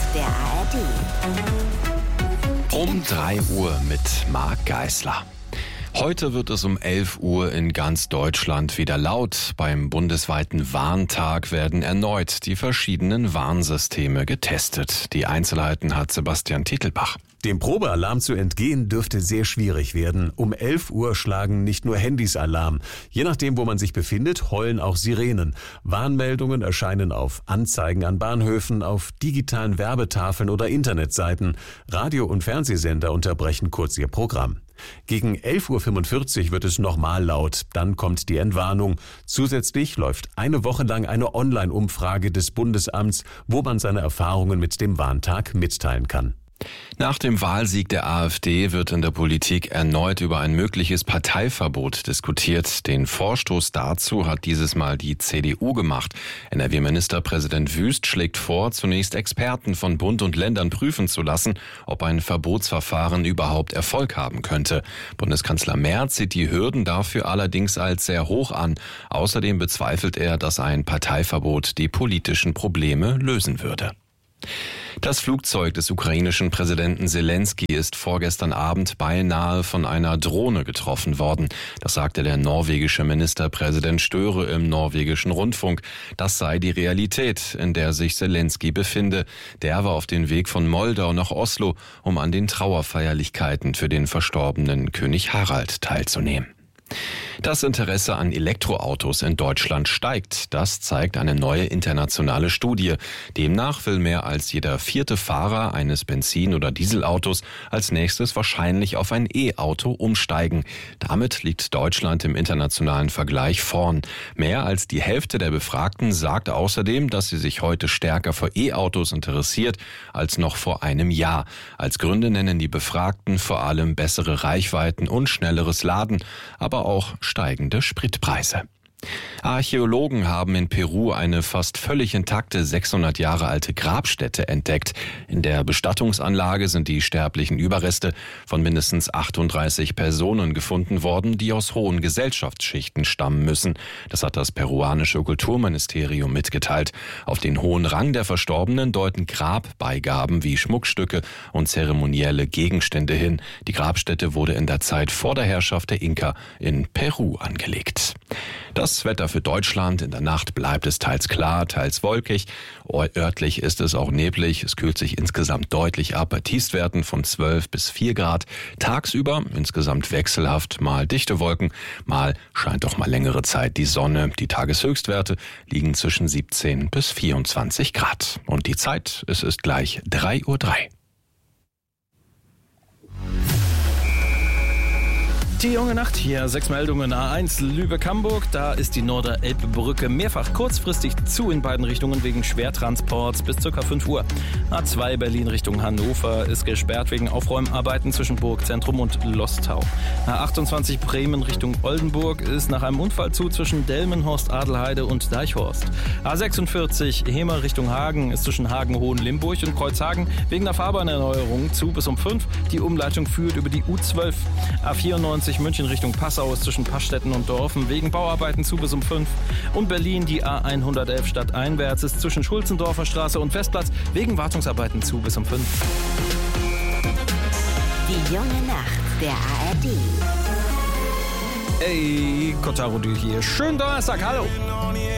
der ARD. Um 3 Uhr mit Marc Geisler. Heute wird es um 11 Uhr in ganz Deutschland wieder laut. Beim bundesweiten Warntag werden erneut die verschiedenen Warnsysteme getestet. Die Einzelheiten hat Sebastian Titelbach. Dem Probealarm zu entgehen dürfte sehr schwierig werden. Um 11 Uhr schlagen nicht nur Handys Alarm. Je nachdem, wo man sich befindet, heulen auch Sirenen. Warnmeldungen erscheinen auf Anzeigen an Bahnhöfen, auf digitalen Werbetafeln oder Internetseiten. Radio- und Fernsehsender unterbrechen kurz ihr Programm. Gegen 11.45 Uhr wird es nochmal laut, dann kommt die Entwarnung. Zusätzlich läuft eine Woche lang eine Online-Umfrage des Bundesamts, wo man seine Erfahrungen mit dem Warntag mitteilen kann. Nach dem Wahlsieg der AfD wird in der Politik erneut über ein mögliches Parteiverbot diskutiert. Den Vorstoß dazu hat dieses Mal die CDU gemacht. NRW-Ministerpräsident Wüst schlägt vor, zunächst Experten von Bund und Ländern prüfen zu lassen, ob ein Verbotsverfahren überhaupt Erfolg haben könnte. Bundeskanzler Merz sieht die Hürden dafür allerdings als sehr hoch an. Außerdem bezweifelt er, dass ein Parteiverbot die politischen Probleme lösen würde. Das Flugzeug des ukrainischen Präsidenten Selenskyj ist vorgestern Abend beinahe von einer Drohne getroffen worden. Das sagte der norwegische Ministerpräsident Støre im norwegischen Rundfunk. Das sei die Realität, in der sich Selenskyj befinde. Der war auf dem Weg von Moldau nach Oslo, um an den Trauerfeierlichkeiten für den verstorbenen König Harald teilzunehmen. Das Interesse an Elektroautos in Deutschland steigt. Das zeigt eine neue internationale Studie. Demnach will mehr als jeder 4. Fahrer eines Benzin- oder Dieselautos als nächstes wahrscheinlich auf ein E-Auto umsteigen. Damit liegt Deutschland im internationalen Vergleich vorn. Mehr als die Hälfte der Befragten sagt außerdem, dass sie sich heute stärker für E-Autos interessiert als noch vor einem Jahr. Als Gründe nennen die Befragten vor allem bessere Reichweiten und schnelleres Laden, aber auch steigende Spritpreise. Archäologen haben in Peru eine fast völlig intakte 600 Jahre alte Grabstätte entdeckt. In der Bestattungsanlage sind die sterblichen Überreste von mindestens 38 Personen gefunden worden, die aus hohen Gesellschaftsschichten stammen müssen. Das hat das peruanische Kulturministerium mitgeteilt. Auf den hohen Rang der Verstorbenen deuten Grabbeigaben wie Schmuckstücke und zeremonielle Gegenstände hin. Die Grabstätte wurde in der Zeit vor der Herrschaft der Inka in Peru angelegt. Das Wetter für Deutschland. In der Nacht bleibt es teils klar, teils wolkig. Örtlich ist es auch neblig. Es kühlt sich insgesamt deutlich ab bei Tiefstwerten von 12 bis 4 Grad. Tagsüber insgesamt wechselhaft, mal dichte Wolken, mal scheint auch mal längere Zeit die Sonne. Die Tageshöchstwerte liegen zwischen 17 bis 24 Grad. Und die Zeit, es ist gleich 3:03 Uhr. Die junge Nacht hier, 6 Meldungen. A1 Lübeck-Hamburg, da ist die Norder-Elbe-Brücke mehrfach kurzfristig zu in beiden Richtungen wegen Schwertransports bis ca. 5 Uhr. A2 Berlin Richtung Hannover ist gesperrt wegen Aufräumarbeiten zwischen Burgzentrum und Lostau. A28 Bremen Richtung Oldenburg ist nach einem Unfall zu zwischen Delmenhorst, Adelheide und Deichhorst. A46 Hemer Richtung Hagen ist zwischen Hagen-Hohenlimburg und Kreuzhagen wegen der Fahrbahnerneuerung zu bis um 5. Die Umleitung führt über die U12. A94 München Richtung Passau ist zwischen Pastetten und Dorfen wegen Bauarbeiten zu bis um 5. Und Berlin die A111 stadteinwärts ist zwischen Schulzendorfer Straße und Festplatz wegen Wartungsarbeiten zu bis um 5. Die junge Nacht der ARD. Ey, Kotaro hier. Schönen Donnerstag, hallo.